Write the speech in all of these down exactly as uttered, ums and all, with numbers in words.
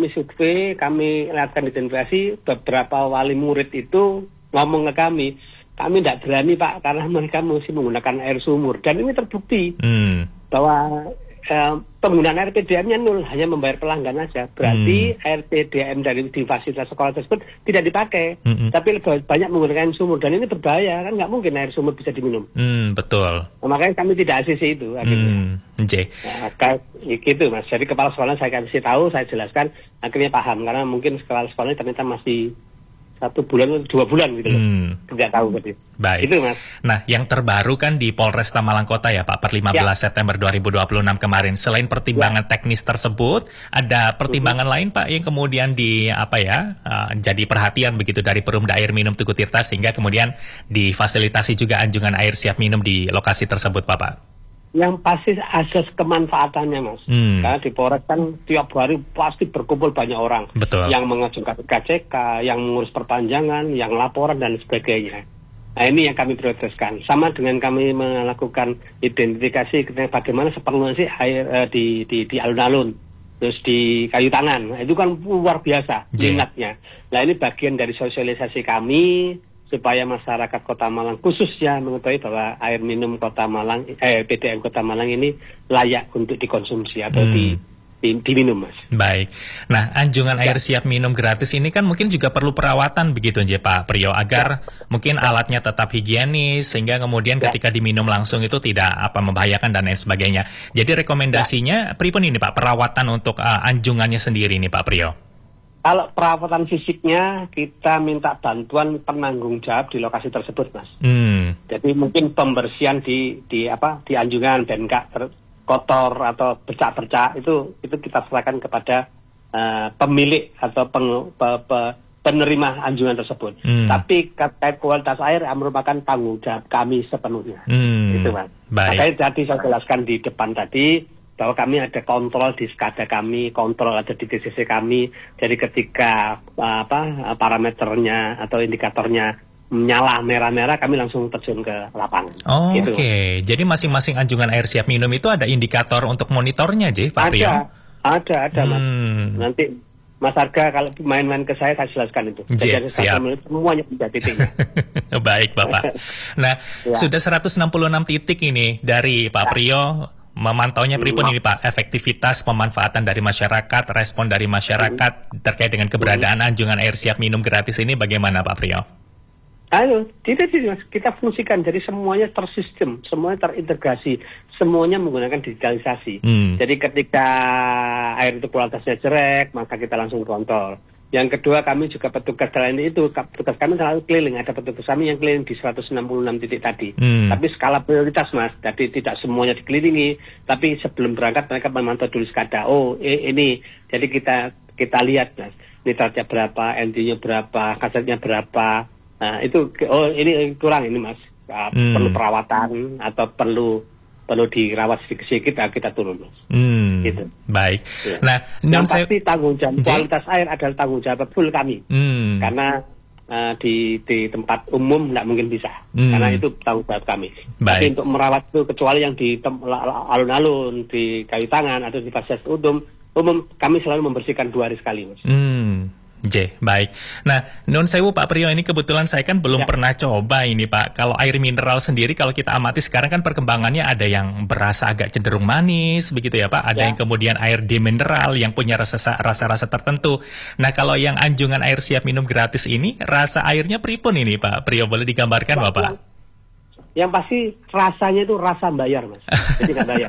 kami survei, kami lihatkan identifikasi, beberapa wali murid itu ngomong ke kami, kami tidak berani Pak, karena mereka mesti menggunakan air sumur. Dan ini terbukti hmm. bahwa eh, penggunaan air P D M-nya nol, hanya membayar pelanggan saja. Berarti hmm. air P D M dari di fasilitas sekolah tersebut tidak dipakai, hmm. tapi lebih banyak menggunakan sumur. Dan ini berbahaya, kan nggak mungkin air sumur bisa diminum. Hmm, betul. Nah, makanya kami tidak A C C itu akhirnya. Hmm. J. Nah, gitu Mas. Jadi kepala sekolah saya kasih tahu, saya jelaskan, akhirnya paham. Karena mungkin kepala sekolahnya ternyata masih satu bulan atau dua bulan gitu loh. Hmm. Tidak tahu berarti. Baik. Itu Mas. Nah, yang terbaru kan di Polresta Malang Kota ya Pak, per lima belas ya. September dua ribu dua puluh enam kemarin. Selain pertimbangan ya. teknis tersebut, ada pertimbangan uh-huh. lain Pak yang kemudian di apa ya, uh, jadi perhatian begitu dari Perumda Air Minum Tugu Tirta sehingga kemudian difasilitasi juga anjungan air siap minum di lokasi tersebut Pak Pak. Yang pasti asas kemanfaatannya Mas. Hmm. Karena di Polres kan tiap hari pasti berkumpul banyak orang. Betul. Yang mengajukan K C K, yang mengurus perpanjangan, yang laporan dan sebagainya. Nah ini yang kami prioritaskan. Sama dengan kami melakukan identifikasi bagaimana sepenuhnya sih air eh, di, di, di alun-alun. Terus di kayu tangan. Nah, itu kan luar biasa minatnya. Nah ini bagian dari sosialisasi kami supaya masyarakat Kota Malang khususnya mengetahui bahwa air minum Kota Malang, eh, P D M Kota Malang ini layak untuk dikonsumsi atau hmm. di, di, diminum Mas. Baik. Nah, anjungan ya. air siap minum gratis ini kan mungkin juga perlu perawatan begitu aja Pak Priyo, agar ya. mungkin alatnya tetap higienis sehingga kemudian ya. ketika diminum langsung itu tidak apa membahayakan dan lain sebagainya. Jadi rekomendasinya ya. pripun ini Pak, perawatan untuk uh, anjungannya sendiri nih Pak Priyo? Kalau perawatan fisiknya, kita minta bantuan penanggung jawab di lokasi tersebut, Mas. Hmm. Jadi mungkin pembersihan di di apa di anjungan dan nggak kotor atau bercak-bercak itu itu kita serahkan kepada uh, pemilik atau peng, pe, pe, penerima anjungan tersebut. Hmm. Tapi terkait kualitas air merupakan tanggung jawab kami sepenuhnya. Hmm. Itu, Mas. Makanya tadi saya jelaskan di depan tadi, bahwa kami ada kontrol di SCADA kami, kontrol ada di T C C kami. Jadi ketika apa parameternya atau indikatornya menyala merah-merah, kami langsung terjun ke lapangan. Oh, gitu. Oke, okay. Jadi masing-masing anjungan air siap minum itu ada indikator untuk monitornya, J, Pak Priyo? Ada, ada, ada, hmm. Mas. Nanti Mas Arga kalau main-main ke saya, saya jelaskan itu. J, siap. Semuanya bisa titiknya. Baik, Bapak. Nah, ya. Sudah seratus enam puluh enam titik ini dari Pak Priyo. Memantaunya pripun ini Pak, efektivitas pemanfaatan dari masyarakat, respon dari masyarakat hmm. terkait dengan keberadaan anjungan air siap minum gratis ini bagaimana Pak Priyo? Ayo, tidak sih Mas, kita fungsikan, jadi semuanya tersistem, semuanya terintegrasi, semuanya menggunakan digitalisasi. Hmm. Jadi ketika air itu kualitasnya jelek, maka kita langsung kontrol. Yang kedua, kami juga petugas lain itu, petugas kami selalu keliling, ada petugas kami yang keliling di seratus enam puluh enam titik tadi. Hmm. Tapi skala prioritas Mas, jadi tidak semuanya dikelilingi, tapi sebelum berangkat mereka memantau dulu SCADA. Oh, ini, jadi kita kita lihat Mas, nitratnya berapa, N D-nya berapa, kasetnya berapa. Nah itu, oh ini kurang ini Mas, nah, hmm. perlu perawatan atau perlu perlu dirawat sedikit-sedikit, kita, kita turun Mas. Hmm, gitu. Baik. Ya. Nah, yang pasti saya... tanggung jawab kualitas air adalah tanggung jawab full kami. Hmm. Karena uh, di di tempat umum nggak mungkin bisa. Hmm. Karena itu tanggung jawab kami. Baik. Tapi untuk merawat itu kecuali yang di tem- alun-alun, di kayu tangan atau di fasilitas umum, umum kami selalu membersihkan dua hari sekali Mas. Hmm. J, baik. Nah, nun sewu Pak Priyo, ini kebetulan saya kan belum ya. pernah coba ini Pak. Kalau air mineral sendiri, kalau kita amati sekarang kan perkembangannya ada yang berasa agak cenderung manis, begitu ya Pak. Ada ya. yang kemudian air demineral yang punya rasa rasa-rasa tertentu. Nah, kalau yang anjungan air siap minum gratis ini, rasa airnya pripun ini Pak Priyo? Boleh digambarkan ya, Bapak? Yang, yang pasti rasanya itu rasa bayar Mas. Jadi nggak bayar.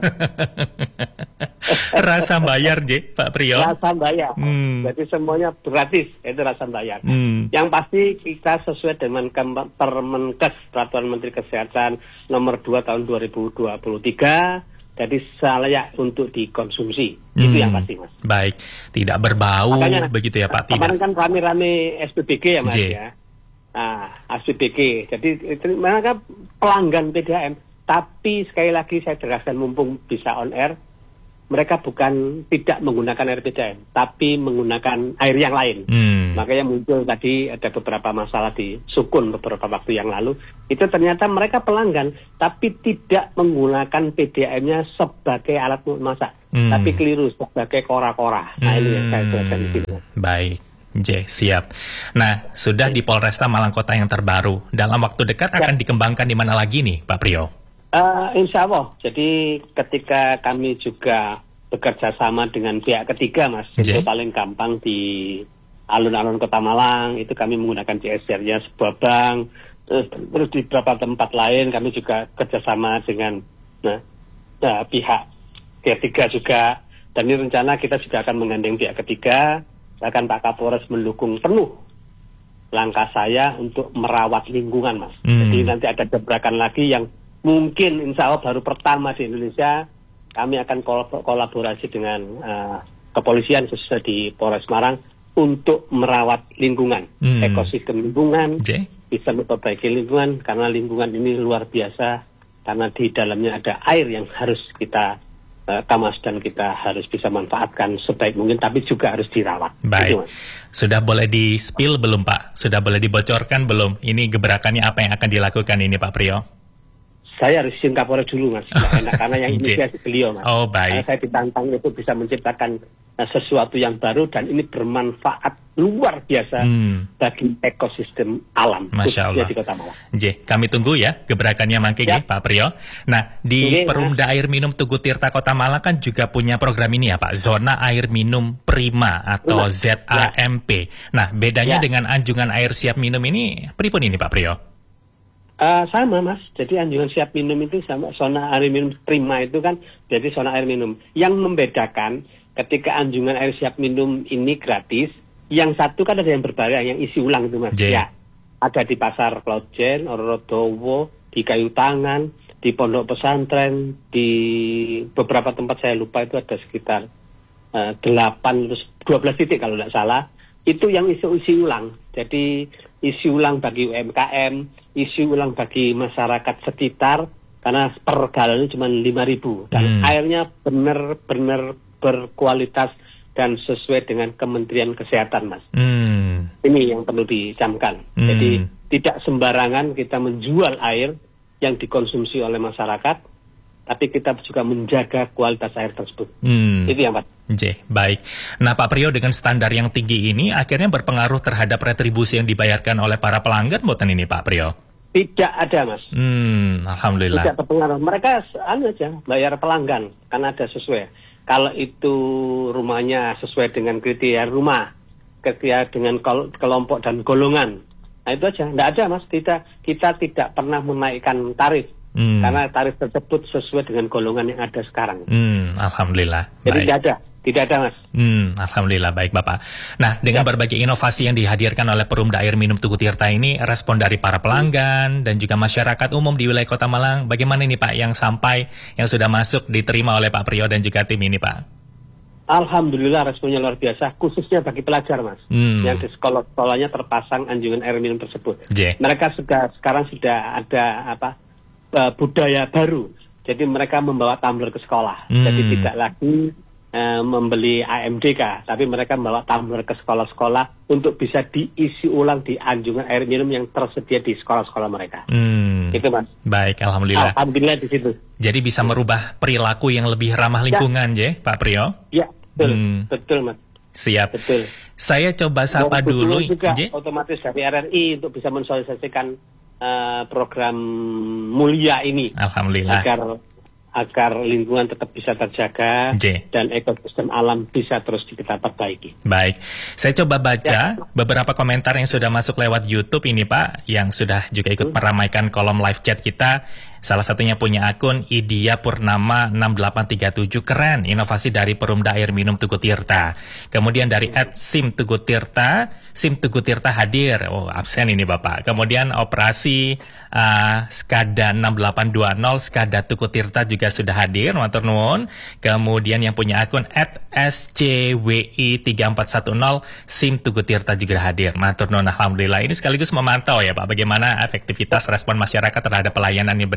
Rasa bayar, J, Pak Priyo. Rasa bayar. Hmm. Jadi semuanya gratis, itu rasa bayar. Hmm. Yang pasti kita sesuai dengan Permenkes, Peraturan Menteri Kesehatan nomor dua tahun dua ribu dua puluh tiga. Jadi layak untuk dikonsumsi. Hmm. Itu yang pasti, Mas. Baik, tidak berbau. Makanya, begitu ya Pak. Kemarin kan rame-rame S P B G ya Mas J. ya. Nah, S P B G. Jadi itu mereka pelanggan P D M. Tapi sekali lagi saya jelaskan mumpung bisa on air. Mereka bukan tidak menggunakan air P D M, tapi menggunakan air yang lain. Hmm. Makanya muncul tadi ada beberapa masalah di Sukun beberapa waktu yang lalu. Itu ternyata mereka pelanggan, tapi tidak menggunakan P D A M-nya sebagai alat masak, hmm. tapi keliru sebagai kora-kora. Nah hmm. ini yang saya jelaskan di sini. Baik. J, siap. Nah, sudah di Polresta Malang Kota yang terbaru. Dalam waktu dekat ya. akan dikembangkan di mana lagi nih, Pak Priyo? Uh, insya Allah. Jadi ketika kami juga bekerja sama dengan pihak ketiga, Mas. J? Itu paling gampang di alun-alun Kota Malang. Itu kami menggunakan C S R-nya sebuah bank. Terus, terus di beberapa tempat lain kami juga kerjasama dengan nah, nah, pihak ketiga juga. Dan ini rencana kita juga akan menggandeng pihak ketiga. Bahkan Pak Kapolres mendukung penuh langkah saya untuk merawat lingkungan, Mas. Hmm. Jadi nanti ada gebrakan lagi yang mungkin insya Allah baru pertama di Indonesia. Kami akan kol- kolaborasi dengan uh, kepolisian khususnya di Polres Semarang untuk merawat lingkungan, hmm. ekosistem lingkungan, J? bisa memperbaiki lingkungan karena lingkungan ini luar biasa karena di dalamnya ada air yang harus kita Kamas dan kita harus bisa manfaatkan sebaik mungkin, tapi juga harus dirawat. Baik, gitu, sudah boleh di-spill belum Pak? Sudah boleh dibocorkan belum? Ini gebrakannya apa yang akan dilakukan ini Pak Priyo? Saya harus izin Kapolres dulu Mas, enak, karena yang inisiasi beliau Mas. Oh baik. Karena saya ditantang itu bisa menciptakan uh, sesuatu yang baru dan ini bermanfaat luar biasa hmm. bagi ekosistem alam. Masya Allah. Di Kota Malang. J, kami tunggu ya gebrakannya mangke ya. Pak Priyo. Nah di Oke, Perumda nah. Air Minum Tugu Tirta Kota Malang kan juga punya program ini ya Pak, Zona Air Minum Prima atau nah. Z A M P. Nah bedanya ya. dengan anjungan air siap minum ini, pripun ini Pak Priyo? Uh, sama Mas, jadi anjungan siap minum itu sama zona air minum prima itu kan jadi zona air minum. Yang membedakan ketika anjungan air siap minum ini gratis, yang satu kan ada yang berbayar, yang isi ulang itu Mas. J. Ya, ada di Pasar Klojen, Rorodowo, di Kayu Tangan, di Pondok Pesantren, di beberapa tempat saya lupa itu ada sekitar uh, delapan terus dua belas titik kalau tidak salah. Itu yang isi-isi ulang. Jadi isi ulang bagi U M K M, isi ulang bagi masyarakat sekitar, karena per galon cuma lima ribu. Dan hmm. airnya benar-benar berkualitas dan sesuai dengan Kementerian Kesehatan, Mas. Hmm. Ini yang perlu dicamkan. Hmm. Jadi tidak sembarangan kita menjual air yang dikonsumsi oleh masyarakat, tapi kita juga menjaga kualitas air tersebut. Hmm. Itu yang Pak. J, baik. Nah Pak Priyo, dengan standar yang tinggi ini akhirnya berpengaruh terhadap retribusi yang dibayarkan oleh para pelanggan buatan ini Pak Priyo? Tidak ada Mas. Hmm, Alhamdulillah. Tidak berpengaruh. Mereka anu aja bayar pelanggan karena ada sesuai. Kalau itu rumahnya sesuai dengan kriteria rumah, kriteria dengan kelompok dan golongan. Nah itu aja. Tidak ada Mas. Kita, kita tidak pernah menaikkan tarif. Hmm. Karena tarif tersebut sesuai dengan golongan yang ada sekarang. Hmm, Alhamdulillah. Jadi baik. tidak ada, tidak ada Mas. Hmm, Alhamdulillah, baik Bapak. Nah, dengan ya. berbagai inovasi yang dihadirkan oleh Perumda Air Minum Tugu Tirta ini, respon dari para pelanggan dan juga masyarakat umum di wilayah Kota Malang, bagaimana ini Pak yang sampai, yang sudah masuk diterima oleh Pak Priyo dan juga tim ini Pak? Alhamdulillah responnya luar biasa, khususnya bagi pelajar Mas, hmm. yang di sekolah-sekolahnya terpasang anjungan air minum tersebut. J. Mereka sudah sekarang sudah ada apa? Uh, budaya baru, jadi mereka membawa tumbler ke sekolah, hmm. jadi tidak lagi uh, membeli A M D K, tapi mereka membawa tumbler ke sekolah-sekolah untuk bisa diisi ulang di anjungan air minum yang tersedia di sekolah-sekolah mereka. Hmm. Itu Mas. Baik, Alhamdulillah. Alhamdulillah di situ. Jadi bisa merubah perilaku yang lebih ramah lingkungan, ya, ya Pak Priyo? Ya, betul, hmm. betul Mas. Siap. Betul. Saya coba sapa Dan dulu. Juga J? otomatis dari R R I untuk bisa mensosialisasikan Uh, program mulia ini, Alhamdulillah, agar agar lingkungan tetap bisa terjaga J. dan ekosistem alam bisa terus kita perbaiki. Baik, saya coba baca ya. beberapa komentar yang sudah masuk lewat YouTube ini Pak, yang sudah juga ikut hmm. meramaikan kolom live chat kita. Salah satunya punya akun Idia Purnama enam delapan tiga tujuh, keren, inovasi dari Perumda Air Minum Tugu Tirta. Kemudian dari at Sim Tugu Tirta, Sim Tugu Tirta hadir, oh absen ini Bapak. Kemudian operasi uh, Skada enam delapan dua nol, Skada Tugu Tirta juga sudah hadir, matur nuwun. Kemudian yang punya akun at S C W I tiga empat satu nol, Sim Tugu Tirta juga hadir, matur nuwun. Alhamdulillah, ini sekaligus memantau ya Pak, bagaimana efektivitas respon masyarakat terhadap pelayanan yang diberikan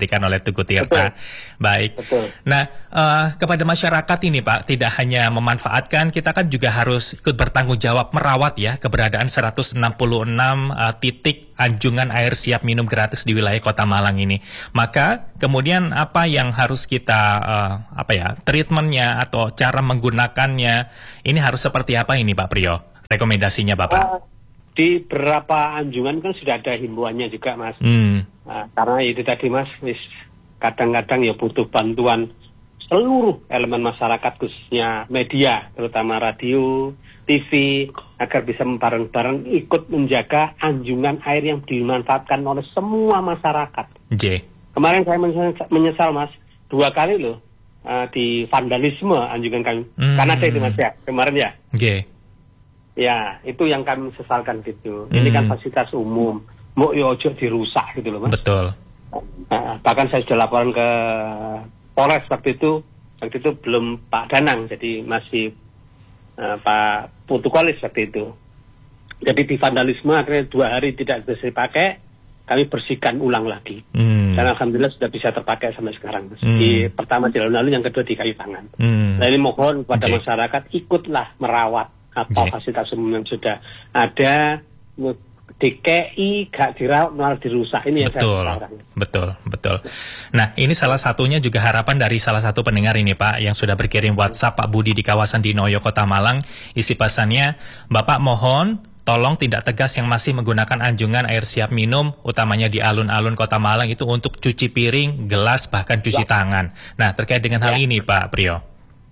diberikan oleh Tugu Tirta. Betul. Baik. Betul. Nah, uh, kepada masyarakat ini Pak, tidak hanya memanfaatkan, kita kan juga harus ikut bertanggung jawab merawat ya keberadaan seratus enam puluh enam uh, titik anjungan air siap minum gratis di wilayah Kota Malang ini. Maka kemudian apa yang harus kita uh, apa ya treatmentnya atau cara menggunakannya ini harus seperti apa ini Pak Priyo? Rekomendasinya Bapak? Uh, di beberapa anjungan kan sudah ada himbauannya juga Mas. Hmm. Nah, karena itu tadi Mas, kadang-kadang ya butuh bantuan seluruh elemen masyarakat khususnya media, terutama radio, T V, agar bisa bareng-bareng ikut menjaga anjungan air yang dimanfaatkan oleh semua masyarakat. J. Kemarin saya menyesal Mas, dua kali loh uh, di vandalisme anjungan kami. Hmm. Kanada itu Mas ya, kemarin ya. J. Ya, itu yang kami sesalkan gitu. Hmm. Ini kan fasilitas umum, mau yo ojo dirusak gitu loh Mas. Betul. Nah, bahkan saya sudah laporan ke Polres waktu itu, waktu itu belum Pak Danang, jadi masih uh, Pak Putukolis waktu itu. Jadi di vandalisme akhirnya dua hari tidak bisa dipakai, kami bersihkan ulang lagi. Hmm. Dan alhamdulillah sudah bisa terpakai sampai sekarang. Hmm. Di pertama di alun-alun, yang kedua di kayu tangan. Hmm. Nah ini mohon kepada J. masyarakat ikutlah merawat apa J. fasilitas umum yang sudah ada. D K I gak dirawat malah dirusak, ini yang betul, saya sekarang. Betul, betul. Nah, ini salah satunya juga harapan dari salah satu pendengar ini Pak, yang sudah berkirim WhatsApp Pak Budi di kawasan Dinoyo, Kota Malang. Isi pesannya, Bapak mohon tolong tindak tegas yang masih menggunakan anjungan air siap minum, utamanya di alun-alun Kota Malang itu untuk cuci piring, gelas, bahkan cuci ya. tangan. Nah, terkait dengan ya. hal ini Pak Priyo.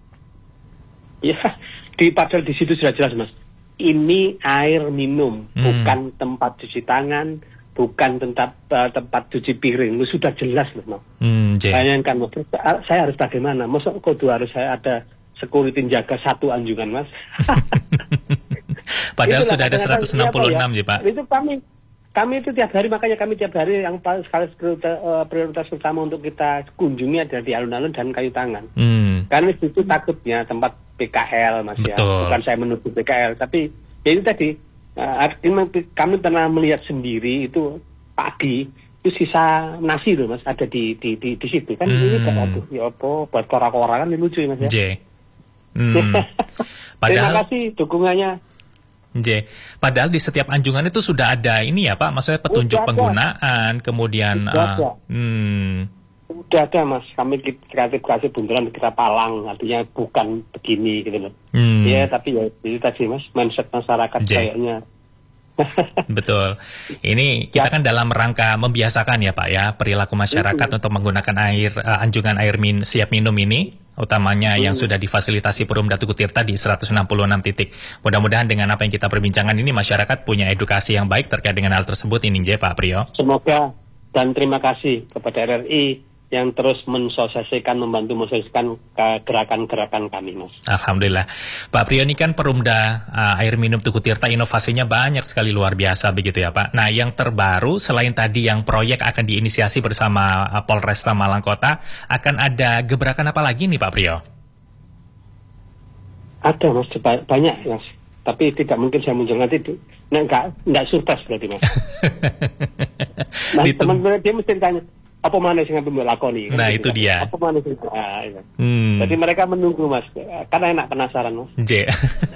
Ya, di padahal di situ sudah jelas Mas. Ini air minum, hmm. bukan tempat cuci tangan, bukan tempat uh, tempat cuci piring. Lu sudah jelas loh, Mas. Hmm, Bayangkan, Mas, saya harus bagaimana? Masa kudu harus saya ada security jaga satu anjungan, Mas? Padahal itulah, sudah ada seratus enam puluh enam ya, Pak. Itu kami, kami itu tiap hari, makanya kami tiap hari yang sekali prioritas, uh, prioritas utama untuk kita kunjungi adalah di alun-alun dan kayu tangan. Hmm. Karena itu takutnya tempat P K L Mas. Betul. Ya, bukan saya menuduh P K L, tapi ya itu tadi uh, kami pernah melihat sendiri itu pagi itu sisa nasi loh Mas ada di di di, di situ kan. Hmm. Ini kan aduh ya apa buat kora-kora kan lucu ya Mas ya. J. Hmm. Padahal, terima kasih dukungannya. J. Padahal di setiap anjungan itu sudah ada ini ya Pak, maksudnya petunjuk udah penggunaan, ada. kemudian uh, hmm. Udah ada Mas, kami kreatif-kreatif bundaran kita palang, artinya bukan begini gitu loh. Hmm. Ya, tapi ya itu tadi Mas, mindset masyarakat J. kayaknya. Betul. Ini kita ya. kan dalam rangka membiasakan ya Pak ya, perilaku masyarakat hmm. untuk menggunakan air, uh, anjungan air min, siap minum ini, utamanya hmm. yang sudah difasilitasi Perumda Tugu Tirta di seratus enam puluh enam titik. Mudah-mudahan dengan apa yang kita perbincangkan ini, masyarakat punya edukasi yang baik terkait dengan hal tersebut ini J, Pak Priyo. Semoga, dan terima kasih kepada R R I yang terus mensosialisasikan, membantu mensosialisasikan gerakan-gerakan kami, Mas. Alhamdulillah. Pak Priyo, ini kan Perumda uh, Air Minum Tugu Tirta, inovasinya banyak sekali, luar biasa begitu ya Pak. Nah, yang terbaru selain tadi yang proyek akan diinisiasi bersama uh, Polresta Malang Kota, akan ada gebrakan apa lagi nih Pak Priyo? Ada Mas, banyak Mas. Tapi tidak mungkin saya muncul nanti. Nah, enggak, enggak surprise berarti Mas. Nah, teman-teman dia mesti tanya, apa mana sih yang lakoni? Nah itu dia. Apa mana sih? Nah, itu. Hmm. Jadi mereka menunggu Mas, karena enak penasaran Mas. J.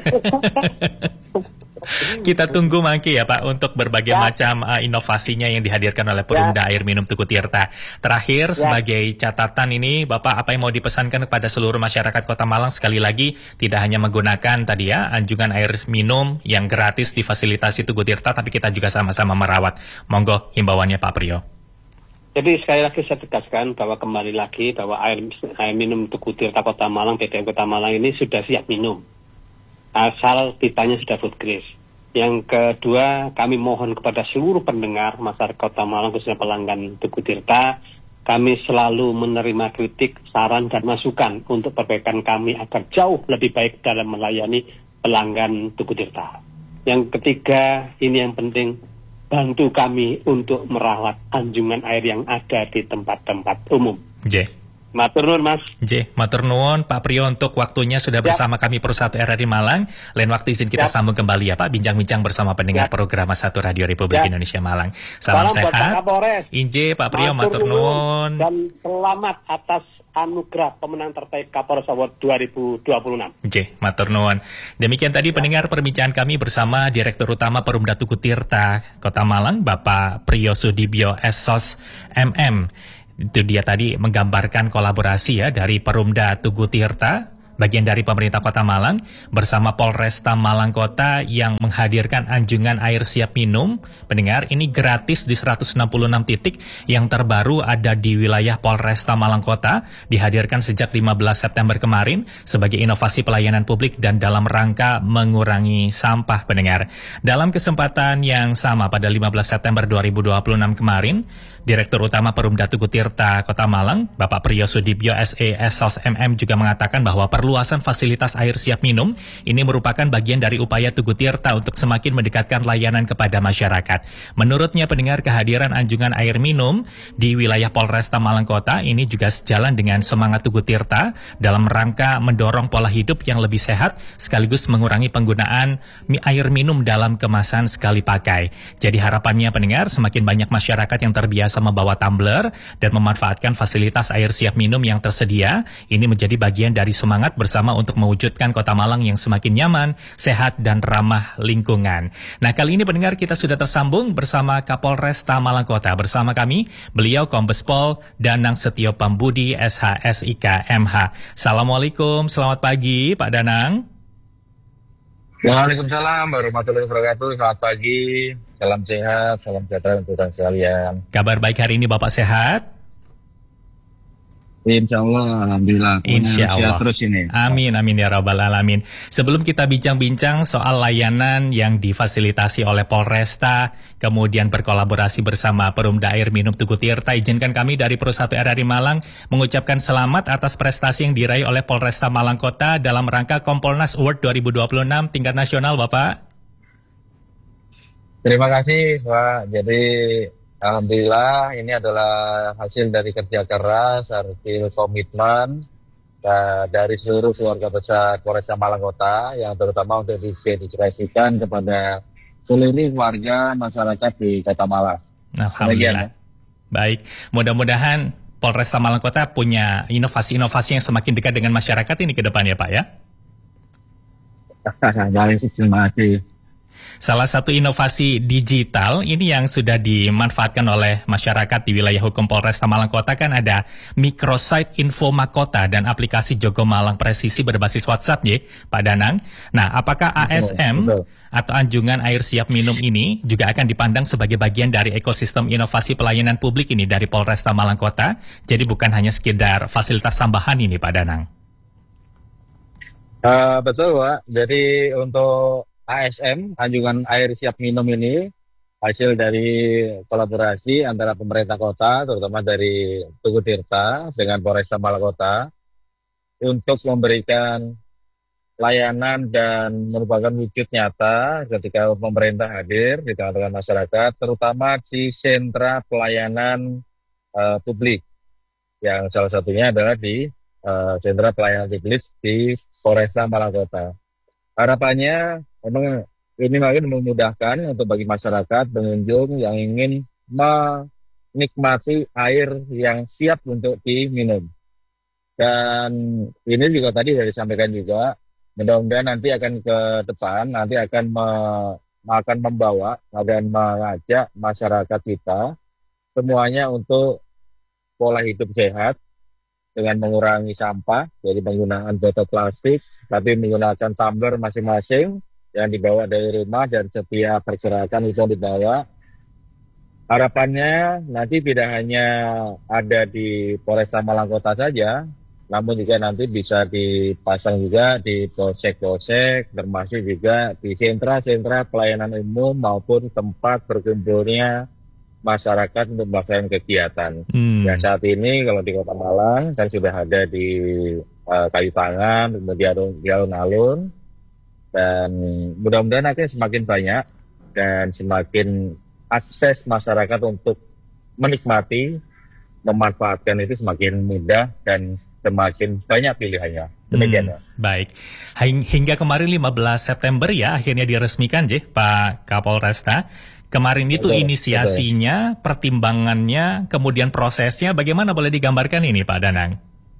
Kita tunggu mangki ya Pak untuk berbagai ya. macam uh, inovasinya yang dihadirkan oleh Perumda ya. Air Minum Tugu Tirta. Terakhir ya. sebagai catatan ini Bapak, apa yang mau dipesankan kepada seluruh masyarakat Kota Malang, sekali lagi tidak hanya menggunakan tadi ya anjungan air minum yang gratis difasilitasi Tugu Tirta, tapi kita juga sama-sama merawat. Monggo himbauannya Pak Priyo. Jadi sekali lagi saya tegaskan bahwa kembali lagi bahwa air, air minum Tugu Tirta Kota Malang, P T M Kota Malang ini sudah siap minum. Asal pipanya sudah food grade. Yang kedua, kami mohon kepada seluruh pendengar masyarakat Kota Malang, khususnya pelanggan Tugu Tirta, kami selalu menerima kritik, saran, dan masukan untuk perbaikan kami agar jauh lebih baik dalam melayani pelanggan Tugu Tirta. Yang ketiga, ini yang penting, bantu kami untuk merawat anjungan air yang ada di tempat-tempat umum. J. Matur nuwun, Mas. J, matur nuwun Pak Priyo untuk waktunya sudah bersama kami Pro satu R R I Malang. Lain waktu izin kita Siap. sambung kembali ya Pak, bincang-bincang bersama pendengar Siap. program satu Radio Republik Siap. Indonesia Malang. Salam, Salam sehat. Inje Pak Priyo, matur nuwun. Dan selamat atas anugerah pemenang terbaik Kapolres Award dua ribu dua puluh enam. J, matur nuwun. Demikian tadi pendengar perbincangan kami bersama Direktur Utama Perumda Tugu Tirta Kota Malang, Bapak Priyo Sudibyo S O S M M. Itu dia tadi menggambarkan kolaborasi ya dari Perumda Tugu Tirta, bagian dari pemerintah Kota Malang, bersama Polresta Malang Kota yang menghadirkan anjungan air siap minum. Pendengar, ini gratis di seratus enam puluh enam titik, yang terbaru ada di wilayah Polresta Malang Kota, dihadirkan sejak lima belas September kemarin sebagai inovasi pelayanan publik dan dalam rangka mengurangi sampah, pendengar. Dalam kesempatan yang sama pada lima belas September dua ribu dua puluh enam kemarin, Direktur Utama Perumda Tugu Tirta Kota Malang, Bapak Priyo Sudibyo S E S O S M M juga mengatakan bahwa perluasan fasilitas air siap minum ini merupakan bagian dari upaya Tugu Tirta untuk semakin mendekatkan layanan kepada masyarakat. Menurutnya pendengar, kehadiran anjungan air minum di wilayah Polresta Malang Kota ini juga sejalan dengan semangat Tugu Tirta dalam rangka mendorong pola hidup yang lebih sehat sekaligus mengurangi penggunaan air minum dalam kemasan sekali pakai. Jadi harapannya pendengar, semakin banyak masyarakat yang terbiasa membawa tumbler dan memanfaatkan fasilitas air siap minum yang tersedia. Ini menjadi bagian dari semangat bersama untuk mewujudkan Kota Malang yang semakin nyaman, sehat, dan ramah lingkungan. Nah, kali ini pendengar kita sudah tersambung bersama Kapolresta Malang Kota. Bersama kami, beliau Kombes Pol Danang Setio Pambudi S H S I K M H. Assalamualaikum, selamat pagi Pak Danang. Waalaikumsalam warahmatullahi wabarakatuh. Selamat pagi, salam sehat, salam sejahtera untuk kita sekalian. Kabar baik hari ini Bapak sehat? Insya Allah, Alhamdulillah. Insya Allah. Terus ini. Amin, amin ya Rabbal Alamin. Sebelum kita bincang-bincang soal layanan yang difasilitasi oleh Polresta, kemudian berkolaborasi bersama Perumda Air Minum Tugu Tirta, izinkan kami dari Pro satu R R I Malang mengucapkan selamat atas prestasi yang diraih oleh Polresta Malang Kota dalam rangka Kompolnas Award dua ribu dua puluh enam tingkat nasional, Bapak. Terima kasih, Pak. Jadi Alhamdulillah, ini adalah hasil dari kerja keras, hasil komitmen uh, dari seluruh keluarga besar Polresta Malang Kota, yang terutama untuk didedikasikan kepada seluruh warga masyarakat di Kota Malang. Alhamdulillah. Baik, mudah-mudahan Polresta Malang Kota punya inovasi-inovasi yang semakin dekat dengan masyarakat ini ke depan ya Pak ya? Terima kasih. Salah satu inovasi digital ini yang sudah dimanfaatkan oleh masyarakat di wilayah hukum Polresta Malang Kota kan ada microsite Info Makota dan aplikasi Jogo Malang Presisi berbasis WhatsApp ya, Pak Danang. Nah, apakah A S M betul, betul. atau anjungan air siap minum ini juga akan dipandang sebagai bagian dari ekosistem inovasi pelayanan publik ini dari Polresta Malang Kota? Jadi bukan hanya sekedar fasilitas tambahan ini, Pak Danang. Uh, betul, Pak. Jadi untuk A S M, anjungan air siap minum ini hasil dari kolaborasi antara pemerintah kota, terutama dari Tugu Tirta dengan Polresta Malang Kota, untuk memberikan layanan dan merupakan wujud nyata ketika pemerintah hadir di tengah-tengah masyarakat, terutama di sentra pelayanan uh, publik, yang salah satunya adalah di uh, sentra pelayanan publik di Polresta Malang Kota. Harapannya memang ini makin memudahkan untuk bagi masyarakat pengunjung yang ingin menikmati air yang siap untuk diminum. Dan ini juga tadi sudah disampaikan juga, mudah-mudahan nanti akan ke depan, nanti akan me, akan membawa dan mengajak masyarakat kita semuanya untuk pola hidup sehat dengan mengurangi sampah, jadi penggunaan botol plastik, tapi menggunakan tumbler masing-masing yang dibawa dari rumah dan setiap pergerakan itu dibawa. Harapannya nanti tidak hanya ada di Polresta Malang Kota saja, namun juga nanti bisa dipasang juga di polsek-polsek, termasuk juga di sentra-sentra pelayanan umum maupun tempat berkumpulnya masyarakat untuk melaksanakan kegiatan. Hmm. Yang saat ini kalau di Kota Malang kan sudah ada di uh, Kayu Tangan, kemudian di alun-alun, dan mudah-mudahan nanti semakin banyak dan semakin akses masyarakat untuk menikmati memanfaatkan itu semakin mudah dan semakin banyak pilihannya. Demikian. Hmm, baik. Hing- Hingga kemarin lima belas September ya akhirnya diresmikan, J, Pak Kapolresta. Kemarin itu Betul, inisiasinya, pertimbangannya, kemudian prosesnya, bagaimana boleh digambarkan ini Pak Danang?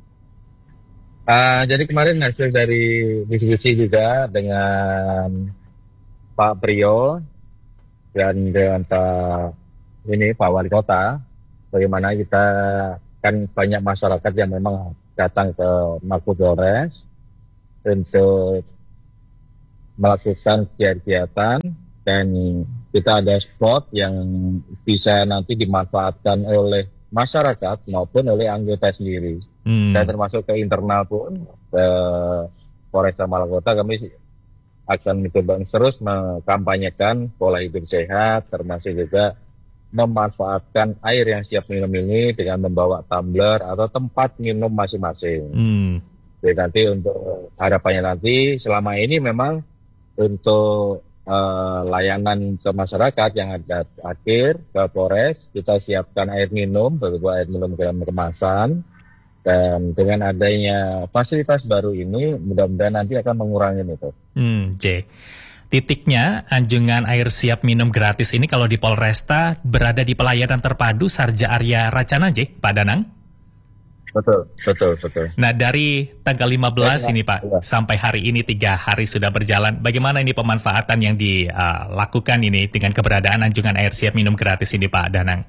Uh, jadi kemarin hasil dari diskusi juga dengan Pak Priyo dan dengan Pak ini Pak Wali Kota, bagaimana kita kan banyak masyarakat yang memang datang ke Mapolres untuk melakukan kegiatan dan kita ada spot yang bisa nanti dimanfaatkan oleh masyarakat maupun oleh anggota sendiri. Hmm. Dan termasuk ke internal pun, ke Polresta Malang Kota kami akan mencoba terus mengkampanyekan pola hidup sehat, termasuk juga memanfaatkan air yang siap minum ini dengan membawa tumbler atau tempat minum masing-masing. Hmm. Jadi nanti untuk harapannya nanti selama ini memang untuk Uh, layanan ke masyarakat yang ada akhir ke Polres, kita siapkan air minum, berupa air minum dalam kemasan, dan dengan adanya fasilitas baru ini, mudah-mudahan nanti akan mengurangi itu. Hmm, J. Titiknya, anjungan air siap minum gratis ini kalau di Polresta berada di pelayanan terpadu Sarja Arya Racana, J, Pak Danang? Betul, betul, betul. Nah, dari tanggal lima belas ya, ini Pak, ya. Sampai hari ini tiga hari sudah berjalan. Bagaimana ini pemanfaatan yang dilakukan uh, ini dengan keberadaan anjungan air siap minum gratis ini Pak Danang?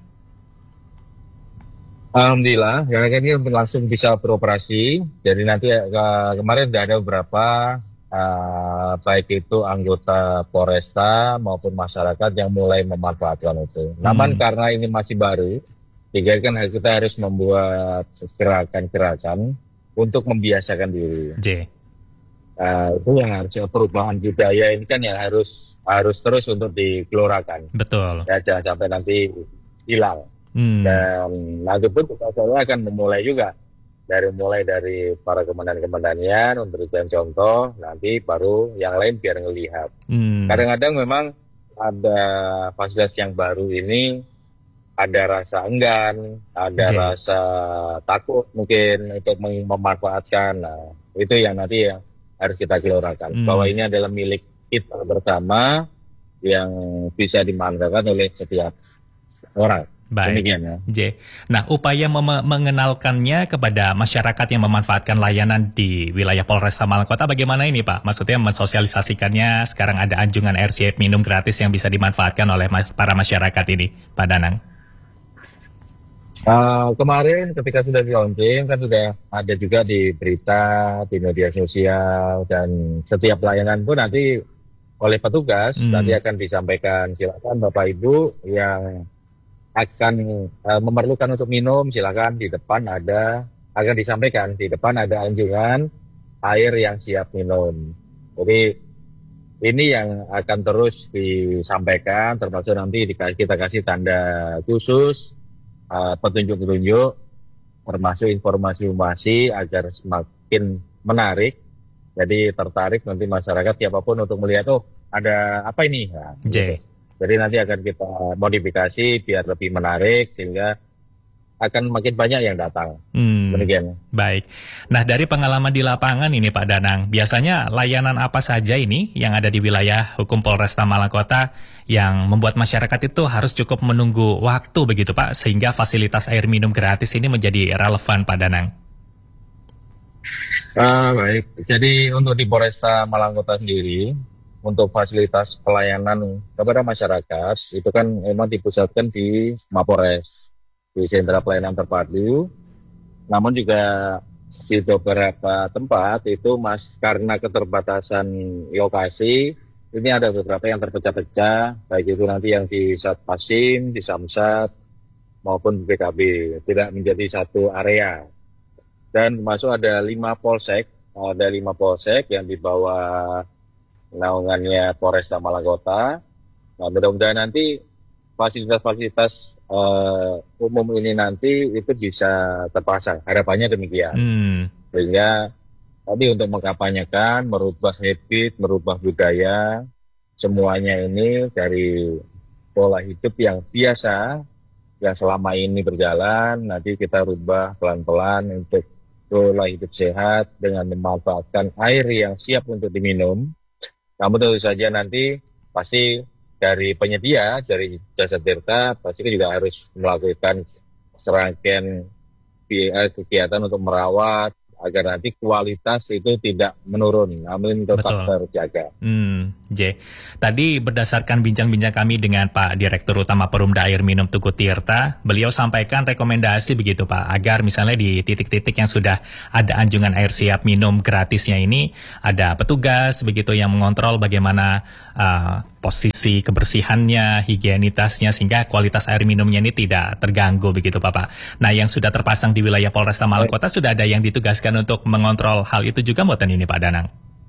Alhamdulillah, karena ini langsung bisa beroperasi. Jadi nanti uh, kemarin sudah ada beberapa, uh, baik itu anggota Polresta maupun masyarakat yang mulai memanfaatkan itu. Hmm. Namun karena ini masih baru, sehingga kan kita harus membuat gerakan-gerakan untuk membiasakan diri. J. Uh, itu yang harus perubahan budaya ini kan yang harus harus terus untuk digelorakan. Betul. Ya, jangan sampai nanti hilang. Hmm. Dan nanti pun kita akan memulai juga dari mulai dari para komandan-komandannya memberikan contoh, nanti baru yang lain biar ngelihat. Hmm. Kadang-kadang memang ada fasilitas yang baru ini ada rasa enggan, ada J. rasa takut mungkin untuk memanfaatkan. Nah, itu yang nanti yang harus kita gelorakan. Hmm. Bahwa ini adalah milik kita bersama yang bisa dimanfaatkan oleh setiap orang. Baik, ya. J. Nah, upaya mem- mengenalkannya kepada masyarakat yang memanfaatkan layanan di wilayah Polresta Malang Kota bagaimana ini Pak? Maksudnya mensosialisasikannya, sekarang ada anjungan air siap minum gratis yang bisa dimanfaatkan oleh ma- para masyarakat ini, Pak Danang. Uh, kemarin ketika sudah di-launching kan sudah ada juga di berita, di media sosial, dan setiap pelayanan pun nanti oleh petugas hmm. nanti akan disampaikan, silakan Bapak Ibu yang akan uh, memerlukan untuk minum, silakan di depan ada, akan disampaikan di depan ada anjungan air yang siap minum. Jadi ini yang akan terus disampaikan, termasuk nanti kita kasih tanda khusus, Uh, petunjuk-petunjuk, termasuk informasi-informasi agar semakin menarik. Jadi tertarik nanti masyarakat siapapun untuk melihat, oh ada apa ini? Nah, J. Gitu. Jadi nanti akan kita modifikasi biar lebih menarik sehingga akan makin banyak yang datang. Hmm, Demikian. Baik. Nah, dari pengalaman di lapangan ini Pak Danang, biasanya layanan apa saja ini yang ada di wilayah hukum Polresta Malang Kota yang membuat masyarakat itu harus cukup menunggu waktu begitu Pak, sehingga fasilitas air minum gratis ini menjadi relevan Pak Danang? Ah, baik. Jadi untuk di Polresta Malang Kota sendiri, untuk fasilitas pelayanan kepada masyarakat itu kan memang dipusatkan di Mapolres, di sentra pelayanan terpadu. Namun juga di beberapa tempat itu mas karena keterbatasan lokasi, ini ada beberapa yang terpecah-pecah, baik itu nanti yang di Satpasim, di Samsat maupun B K B, tidak menjadi satu area. Dan masuk ada lima polsek, ada lima polsek yang di bawah naungannya Polresta Malang Kota. Nah, mudah-mudahan nanti fasilitas-fasilitas uh, umum ini nanti itu bisa terpasang. Harapannya demikian. Hmm. Sehingga tadi untuk mengkampanyekan, merubah habit, merubah budaya, semuanya ini dari pola hidup yang biasa, yang selama ini berjalan, nanti kita rubah pelan-pelan untuk pola hidup sehat dengan memanfaatkan air yang siap untuk diminum. Namun tentu saja nanti pasti dari penyedia, dari Jasa Tirta, pasti juga harus melakukan serangkaian kegiatan untuk merawat, agar nanti kualitas itu tidak menurun, namun tetap terjaga. Hmm, J. Tadi berdasarkan bincang-bincang kami dengan Pak Direktur Utama Perumda Air Minum Tugu Tirta, beliau sampaikan rekomendasi begitu Pak, agar misalnya di titik-titik yang sudah ada anjungan air siap minum gratisnya ini, ada petugas begitu yang mengontrol bagaimana uh, posisi kebersihannya, higienitasnya, sehingga kualitas air minumnya ini tidak terganggu begitu Pak. Nah, yang sudah terpasang di wilayah Polresta Malang Kota sudah ada yang ditugaskan untuk mengontrol hal itu juga mboten ini Pak Danang?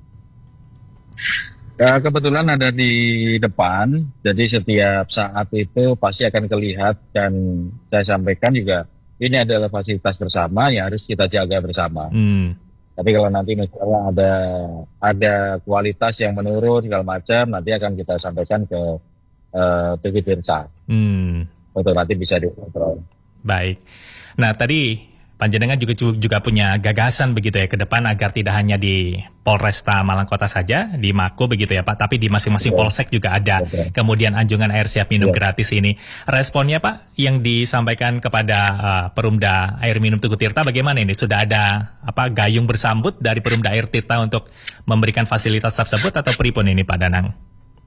Ya, kebetulan ada di depan, jadi setiap saat itu pasti akan terlihat, dan saya sampaikan juga ini adalah fasilitas bersama yang harus kita jaga bersama. Hmm. Tapi kalau nanti misalnya ada ada kualitas yang menurun segala macam, nanti akan kita sampaikan ke uh, Tugu Tirta. Hmm. Untuk nanti bisa dikontrol. Baik. Nah, tadi Panjenengan juga juga punya gagasan begitu ya ke depan agar tidak hanya di Polresta Malang Kota saja, di Mako begitu ya Pak, tapi di masing-masing ya. Polsek juga ada. Ya. Kemudian anjungan air siap minum ya. gratis ini. Responnya Pak yang disampaikan kepada uh, Perumda Air Minum Tugu Tirta bagaimana ini? Sudah ada apa gayung bersambut dari Perumda Air Tirta untuk memberikan fasilitas tersebut atau pripun ini Pak Danang?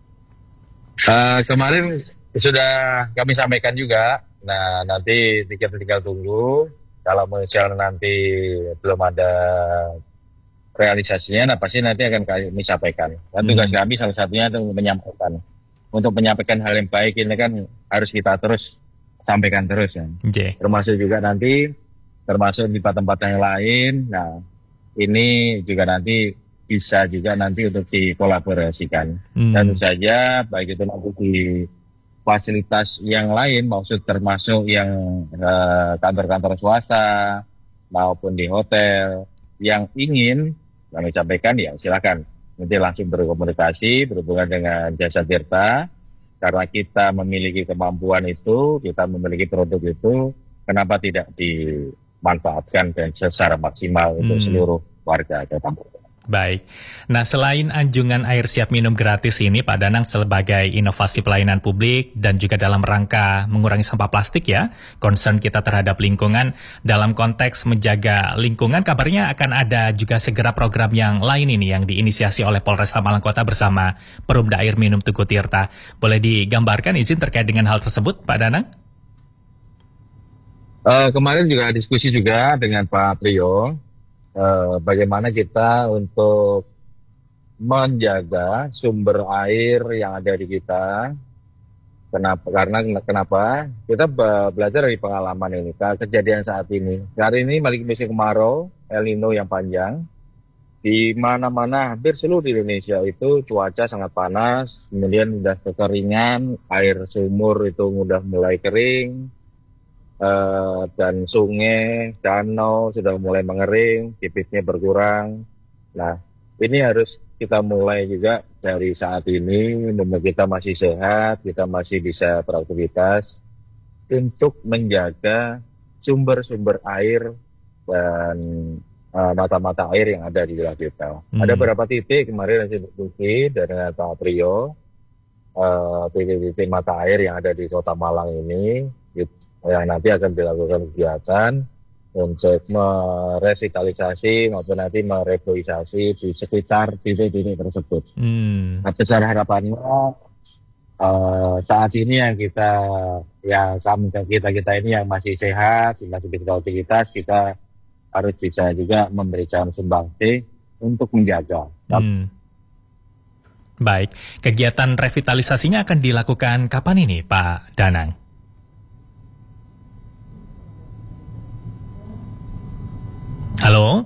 Uh, kemarin sudah kami sampaikan juga. Nah, nanti tinggal tinggal tunggu. Kalau misalnya nanti belum ada realisasinya, nah pasti nanti akan kami sampaikan. Dan tugas hmm. kami salah satunya itu menyampaikan. Untuk menyampaikan hal yang baik ini kan harus kita terus sampaikan terus ya. Okay. Termasuk juga nanti, termasuk di tempat-tempat yang lain. Nah, ini juga nanti bisa juga nanti untuk dikolaborasikan. Hmm. Tentu saja baik itu nanti di fasilitas yang lain, maksud termasuk yang uh, kantor-kantor swasta maupun di hotel yang ingin kami sampaikan ya silakan nanti langsung berkomunikasi berhubungan dengan Jasa Tirta, karena kita memiliki kemampuan itu, kita memiliki produk itu, kenapa tidak dimanfaatkan dan secara maksimal hmm. untuk seluruh warga Kota Malang. Baik. Nah, selain anjungan air siap minum gratis ini, Pak Danang, sebagai inovasi pelayanan publik dan juga dalam rangka mengurangi sampah plastik ya, concern kita terhadap lingkungan, dalam konteks menjaga lingkungan, kabarnya akan ada juga segera program yang lain ini yang diinisiasi oleh Polresta Malang Kota bersama Perumda Air Minum Tugu Tirta. Boleh digambarkan izin terkait dengan hal tersebut, Pak Danang? Uh, kemarin juga diskusi juga dengan Pak Priyo. Uh, bagaimana kita untuk menjaga sumber air yang ada di kita. Kenapa? Karena kenapa? Kita be- belajar dari pengalaman ini, kejadian saat ini. Hari ini balik musim kemarau, El Nino yang panjang. Di mana-mana hampir seluruh di Indonesia itu cuaca sangat panas, kemudian udah kekeringan, air sumur itu udah mulai kering. Uh, dan sungai, danau sudah mulai mengering, debitnya berkurang. Nah, ini harus kita mulai juga dari saat ini, mumpung kita masih sehat, kita masih bisa beraktivitas, untuk menjaga sumber-sumber air dan uh, mata-mata air yang ada di wilayah kita. Hmm. Ada beberapa titik kemarin saya diskusi dengan Pak Priyo, uh, titik-titik mata air yang ada di Kota Malang ini, yang nanti akan dilakukan kegiatan untuk merevitalisasi maupun nanti mereboisasi di sekitar titik-titik tersebut. Hmm. Nah, besar harapannya uh, saat ini yang kita yang kita kita ini yang masih sehat, masih bisa aktivitas, kita harus bisa juga memberikan sumbangsi untuk menjaga. Hmm. Baik, kegiatan revitalisasinya akan dilakukan kapan ini, Pak Danang? Halo?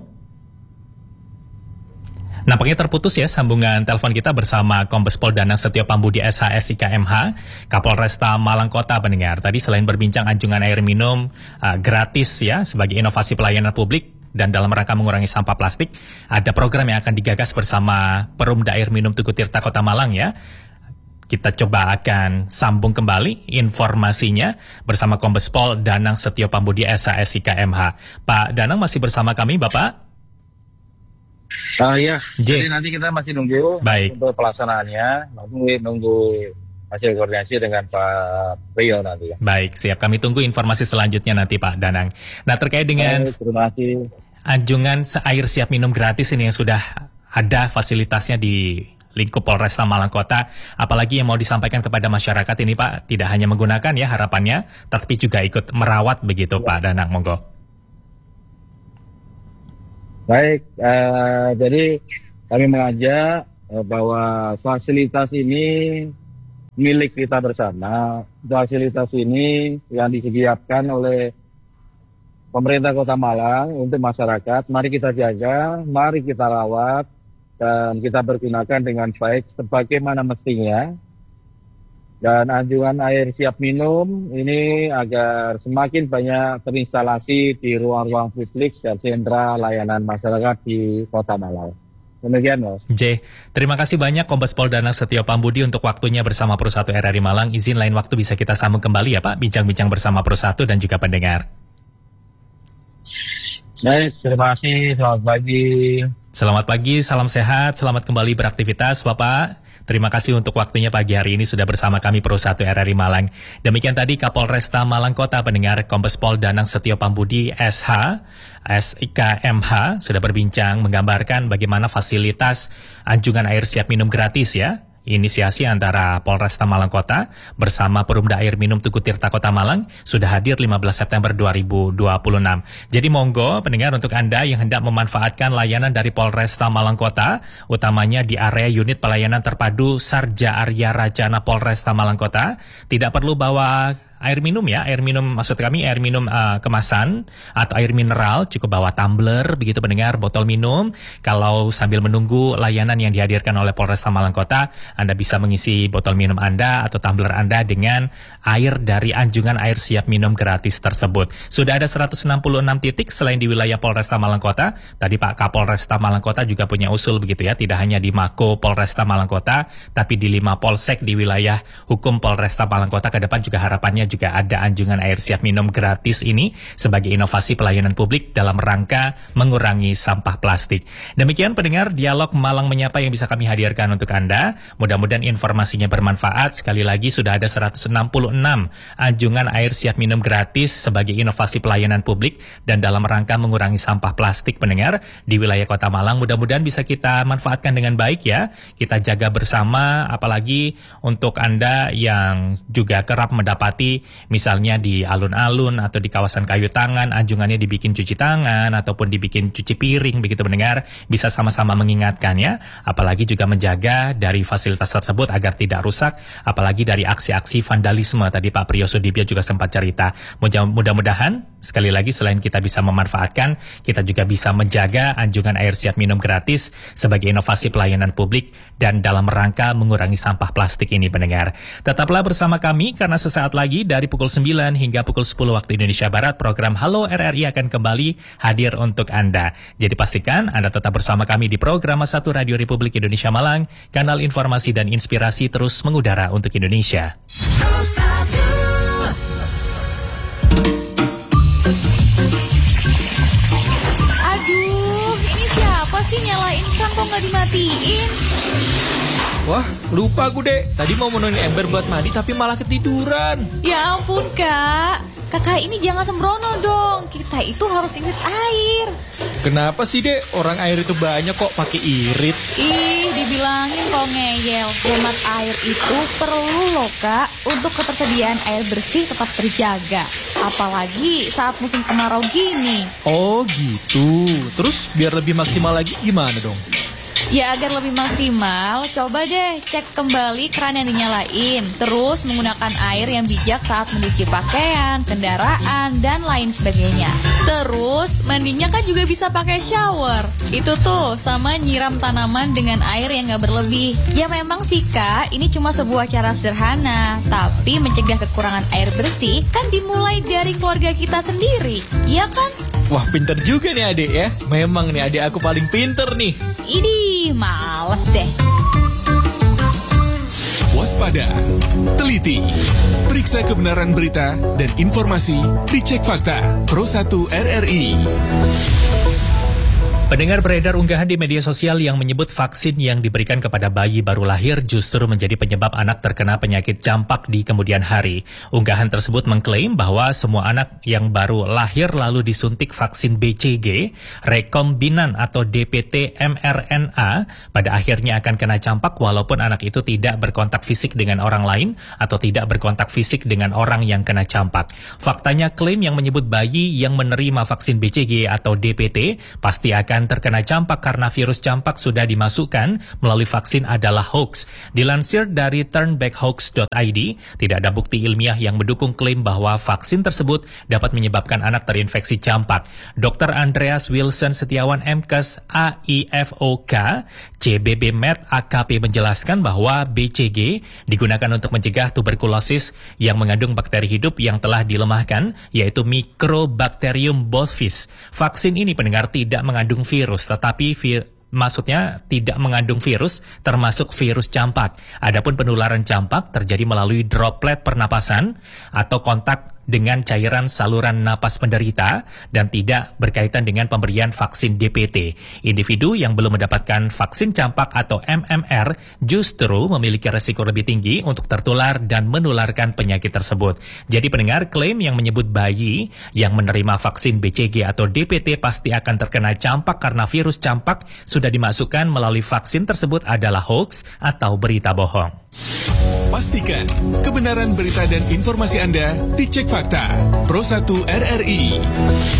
Nampaknya terputus ya sambungan telepon kita bersama Kombes Pol Danang Setio Pambudi S H S I K M H, Kapolresta Malang Kota pendengar. Tadi selain berbincang anjungan air minum uh, gratis ya sebagai inovasi pelayanan publik dan dalam rangka mengurangi sampah plastik, ada program yang akan digagas bersama Perumda Air Minum Tugu Tirta Kota Malang ya. Kita coba akan sambung kembali informasinya bersama Kombes Pol Danang Setio Pambudi S H S I K M H. Pak Danang masih bersama kami, Bapak? Uh, ya, J. jadi nanti kita masih nunggu Baik. untuk pelaksanaannya, nanti nunggu hasil koordinasi dengan Pak Prio nanti ya. Baik, siap. Kami tunggu informasi selanjutnya nanti Pak Danang. Nah, terkait dengan Baik, terima kasih. anjungan air siap minum gratis ini yang sudah ada fasilitasnya di lingkup Polresta Malang Kota, apalagi yang mau disampaikan kepada masyarakat ini Pak, tidak hanya menggunakan ya harapannya, tapi juga ikut merawat begitu ya. Pak Danang, monggo. Baik, uh, jadi kami mengajak uh, bahwa fasilitas ini milik kita bersama. Fasilitas ini yang disediakan oleh pemerintah Kota Malang untuk masyarakat. Mari kita jaga, mari kita rawat, dan kita bergunakan dengan baik sebagaimana mestinya. Dan anjungan air siap minum ini agar semakin banyak terinstalasi di ruang-ruang publik dan sentra layanan masyarakat di Kota Malang. Demikian, Mas. J, terima kasih banyak Kombes Pol Danang Setio Pambudi untuk waktunya bersama Pro satu R R I Malang. Izin lain waktu bisa kita sambung kembali ya Pak, bincang-bincang bersama Pro satu dan juga pendengar. Baik, terima kasih. Selamat pagi. Selamat pagi, salam sehat, selamat kembali beraktivitas Bapak. Terima kasih untuk waktunya pagi hari ini sudah bersama kami Pro satu R R I Malang. Demikian tadi Kapolresta Malang Kota pendengar Kombes Pol Danang Setio Pambudi S H S I K M H sudah berbincang menggambarkan bagaimana fasilitas anjungan air siap minum gratis ya. Inisiasi antara Polresta Malang Kota bersama Perumda Air Minum Tugu Tirta Kota Malang sudah hadir lima belas September dua ribu dua puluh enam. Jadi monggo pendengar untuk Anda yang hendak memanfaatkan layanan dari Polresta Malang Kota, utamanya di area unit pelayanan terpadu Sarja Arya Rajana Polresta Malang Kota, tidak perlu bawa air minum ya, air minum maksud kami air minum uh, kemasan atau air mineral, cukup bawa tumbler begitu pendengar, botol minum. Kalau sambil menunggu layanan yang dihadirkan oleh Polresta Malang Kota, Anda bisa mengisi botol minum Anda atau tumbler Anda dengan air dari anjungan air siap minum gratis tersebut. Sudah ada seratus enam puluh enam titik selain di wilayah Polresta Malang Kota. Tadi Pak Kapolresta Malang Kota juga punya usul begitu ya, tidak hanya di Mako Polresta Malang Kota, tapi di lima polsek di wilayah hukum Polresta Malang Kota ke depan juga harapannya juga ada anjungan air siap minum gratis ini sebagai inovasi pelayanan publik dalam rangka mengurangi sampah plastik. Demikian pendengar dialog Malang Menyapa yang bisa kami hadirkan untuk Anda. Mudah-mudahan informasinya bermanfaat. Sekali lagi sudah ada seratus enam puluh enam anjungan air siap minum gratis sebagai inovasi pelayanan publik dan dalam rangka mengurangi sampah plastik pendengar di wilayah Kota Malang. Mudah-mudahan bisa kita manfaatkan dengan baik ya. Kita jaga bersama, apalagi untuk Anda yang juga kerap mendapati misalnya di alun-alun atau di kawasan kayu tangan, anjungannya dibikin cuci tangan ataupun dibikin cuci piring, begitu mendengar, bisa sama-sama mengingatkan ya, apalagi juga menjaga dari fasilitas tersebut agar tidak rusak, apalagi dari aksi-aksi vandalisme, tadi Pak Priyo Sudibyo juga sempat cerita. Mudah-mudahan, sekali lagi selain kita bisa memanfaatkan, kita juga bisa menjaga anjungan air siap minum gratis sebagai inovasi pelayanan publik dan dalam rangka mengurangi sampah plastik ini pendengar. Tetaplah bersama kami karena sesaat lagi dari pukul sembilan hingga pukul sepuluh waktu Indonesia Barat, program Halo R R I akan kembali hadir untuk Anda. Jadi pastikan Anda tetap bersama kami di program satu Radio Republik Indonesia Malang, kanal informasi dan inspirasi terus mengudara untuk Indonesia. Aduh, ini siapa sih nyalain kan kok nggak dimatiin? Wah, lupa gue deh. Tadi mau menuin ember buat mandi tapi malah ketiduran. Ya ampun kak, kakak ini jangan sembrono dong. Kita itu harus irit air. Kenapa sih dek? Orang air itu banyak kok pakai irit. Ih, dibilangin kok ngeyel. Hemat air itu perlu loh kak, untuk ketersediaan air bersih tetap terjaga. Apalagi saat musim kemarau gini. Oh gitu. Terus biar lebih maksimal lagi gimana dong? Ya agar lebih maksimal, coba deh cek kembali keran yang dinyalain. Terus menggunakan air yang bijak saat mencuci pakaian, kendaraan, dan lain sebagainya. Terus mandinya kan juga bisa pakai shower. Itu tuh sama nyiram tanaman dengan air yang gak berlebih. Ya memang sih kak, ini cuma sebuah cara sederhana. Tapi mencegah kekurangan air bersih kan dimulai dari keluarga kita sendiri. Iya kan? Wah pinter juga nih adik ya. Memang nih adik aku paling pinter nih. Idih, males deh. Waspada. waspada, teliti, periksa kebenaran berita dan informasi di Cek Fakta Pro satu R R I. Pendengar, beredar unggahan di media sosial yang menyebut vaksin yang diberikan kepada bayi baru lahir justru menjadi penyebab anak terkena penyakit campak di kemudian hari. Unggahan tersebut mengklaim bahwa semua anak yang baru lahir lalu disuntik vaksin B C G, rekombinan atau D P T M R N A, pada akhirnya akan kena campak walaupun anak itu tidak berkontak fisik dengan orang lain atau tidak berkontak fisik dengan orang yang kena campak. Faktanya, klaim yang menyebut bayi yang menerima vaksin B C G atau D P T pasti akan terkena campak karena virus campak sudah dimasukkan melalui vaksin adalah hoax. Dilansir dari turnback hoax dot I D, tidak ada bukti ilmiah yang mendukung klaim bahwa vaksin tersebut dapat menyebabkan anak terinfeksi campak. dokter Andreas Wilson Setiawan M Kes A I F O K C B B Med A K P menjelaskan bahwa B C G digunakan untuk mencegah tuberkulosis yang mengandung bakteri hidup yang telah dilemahkan, yaitu Mycobacterium bovis. Vaksin ini, pendengar, tidak mengandung virus, tetapi vir, maksudnya tidak mengandung virus, termasuk virus campak. Adapun penularan campak terjadi melalui droplet pernapasan atau kontak dengan cairan saluran napas penderita dan tidak berkaitan dengan pemberian vaksin D P T. Individu yang belum mendapatkan vaksin campak atau M M R justru memiliki resiko lebih tinggi untuk tertular dan menularkan penyakit tersebut. Jadi pendengar, klaim yang menyebut bayi yang menerima vaksin B C G atau D P T pasti akan terkena campak karena virus campak sudah dimasukkan melalui vaksin tersebut adalah hoax atau berita bohong. Pastikan kebenaran berita dan informasi Anda di Cek Fakta Pro satu R R I.